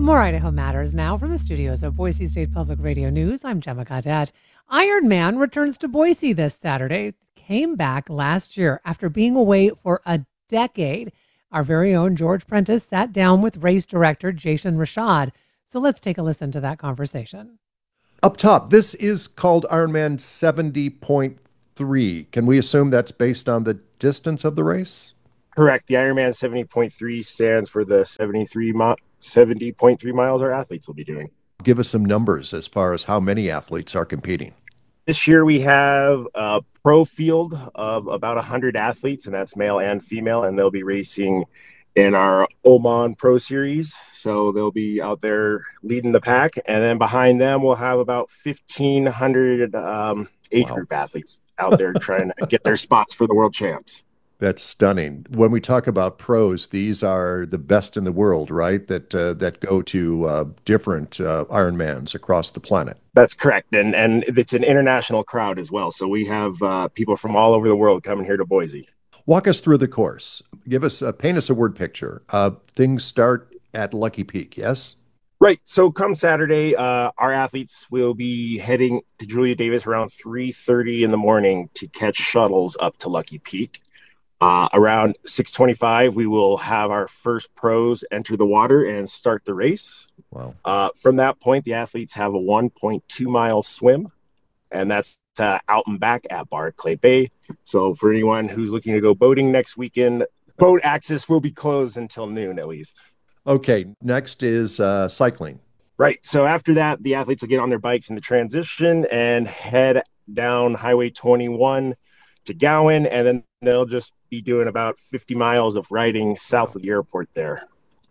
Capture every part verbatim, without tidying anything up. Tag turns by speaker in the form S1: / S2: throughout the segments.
S1: More Idaho Matters now from the studios of Boise State Public Radio News. I'm Gemma Gaudette. Ironman returns to Boise this Saturday. Came back last year after being away for a decade. Our very own George Prentice sat down with race director Jason Rashad. So let's take a listen to that conversation.
S2: Up top, this is called Ironman seventy point three. Can we assume that's based on the distance of the race?
S3: Correct. The Ironman seventy point three stands for the seventy-three mi- seventy point three miles our athletes will be doing.
S2: Give us some numbers as far as how many athletes are competing.
S3: This year we have a pro field of about one hundred athletes, and that's male and female, and they'll be racing in our Oman Pro Series. So they'll be out there leading the pack, and then behind them we'll have about fifteen hundred um, age
S2: Wow.
S3: group athletes out there trying to get their spots for the world champs.
S2: That's stunning. When we talk about pros, these are the best in the world, right? That uh, that go to uh, different uh, Ironmans across the planet.
S3: That's correct. And and it's an international crowd as well. So we have uh, people from all over the world coming here to Boise.
S2: Walk us through the course. Give us, uh, paint us a word picture. Uh, things start at Lucky Peak, yes?
S3: Right. So come Saturday, uh, our athletes will be heading to Julia Davis around three thirty in the morning to catch shuttles up to Lucky Peak. Uh, around six twenty-five, we will have our first pros enter the water and start the race.
S2: Wow.
S3: Uh, from that point, the athletes have a one point two mile swim, and that's uh, out and back at Barclay Bay. So for anyone who's looking to go boating next weekend, boat access will be closed until noon at least.
S2: Okay, next is uh, cycling.
S3: Right. So after that, the athletes will get on their bikes in the transition and head down Highway twenty-one to Gowan, and then they'll just be doing about fifty miles of riding south of the airport there.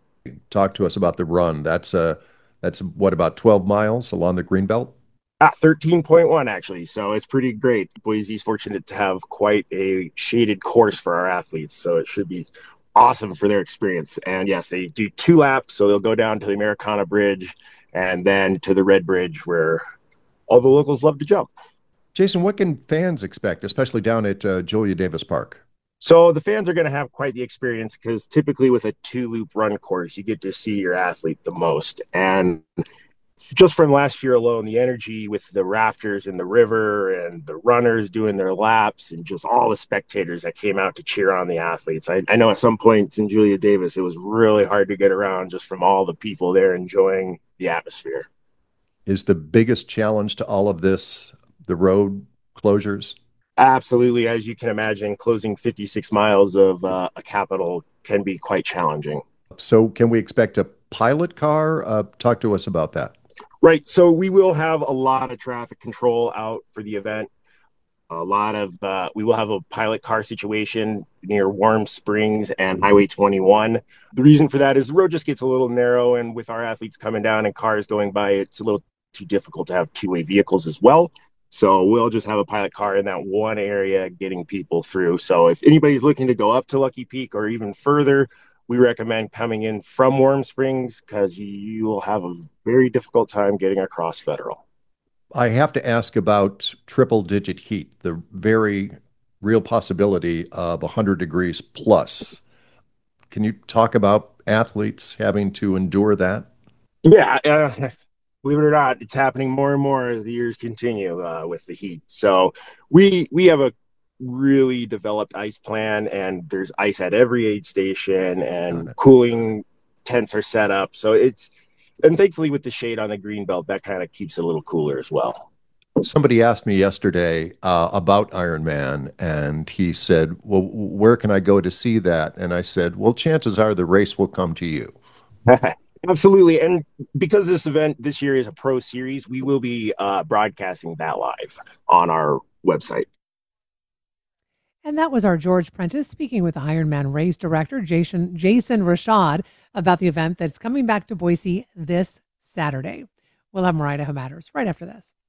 S2: Talk to us about the run. That's uh, that's what, about twelve miles along the Greenbelt?
S3: Ah, thirteen point one actually. So it's pretty great. Boise's fortunate to have quite a shaded course for our athletes. So it should be awesome for their experience. And yes, they do two laps. So they'll go down to the Americana Bridge and then to the Red Bridge where all the locals love to jump.
S2: Jason, what can fans expect, especially down at uh, Julia Davis Park?
S3: So the fans are going to have quite the experience because typically with a two-loop run course, you get to see your athlete the most. And just from last year alone, the energy with the rafters in the river and the runners doing their laps and just all the spectators that came out to cheer on the athletes. I, I know at some points in Julia Davis, it was really hard to get around just from all the people there enjoying the atmosphere.
S2: Is the biggest challenge to all of this the road closures?
S3: Absolutely. As you can imagine, closing fifty-six miles of uh, a capital can be quite challenging.
S2: So can we expect a pilot car? Uh, talk to us about that.
S3: Right. So we will have a lot of traffic control out for the event. A lot of, uh, we will have a pilot car situation near Warm Springs and Highway twenty-one. The reason for that is the road just gets a little narrow, and with our athletes coming down and cars going by, it's a little too difficult to have two-way vehicles as well. So we'll just have a pilot car in that one area getting people through. So if anybody's looking to go up to Lucky Peak or even further, we recommend coming in from Warm Springs because you will have a very difficult time getting across Federal.
S2: I have to ask about triple digit heat, the very real possibility of one hundred degrees plus. Can you talk about athletes having to endure that?
S3: Yeah, uh, believe it or not, it's happening more and more as the years continue uh, with the heat. So we we have a really developed ice plan, and there's ice at every aid station, and cooling tents are set up. So it's, and thankfully with the shade on the green belt, that kind of keeps it a little cooler as well.
S2: Somebody asked me yesterday uh, about Ironman, and he said, well, where can I go to see that? And I said, well, chances are the race will come to you.
S3: Absolutely. And because this event this year is a pro series, we will be uh, broadcasting that live on our website.
S1: And that was our George Prentice speaking with Ironman race director Jason, Jason Rashad about the event that's coming back to Boise this Saturday. We'll have more Idaho Matters right after this.